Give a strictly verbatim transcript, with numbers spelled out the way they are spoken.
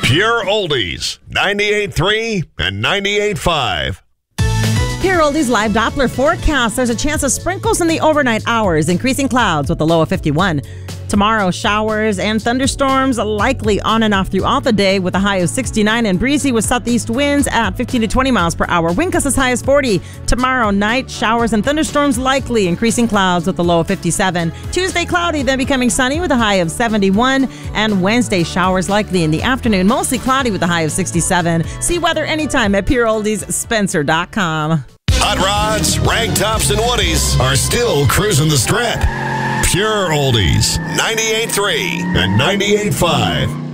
Pure Oldies, ninety-eight point three and ninety-eight point five. Pure Oldies live Doppler forecast. There's a chance of sprinkles in the overnight hours, increasing clouds with a low of fifty-one. Tomorrow, showers and thunderstorms likely on and off throughout the day with a high of sixty-nine and breezy with southeast winds at fifteen to twenty miles per hour. Wind gusts as high as forty. Tomorrow night, showers and thunderstorms likely, increasing clouds with a low of fifty-seven. Tuesday, cloudy, then becoming sunny with a high of seventy-one. And Wednesday, showers likely in the afternoon, mostly cloudy with a high of sixty-seven. See weather anytime at Pure Oldies Spencer dot com. Hot rods, rag tops, and woodies are still cruising the strip. Pure Oldies, ninety-eight point three and ninety-eight point five.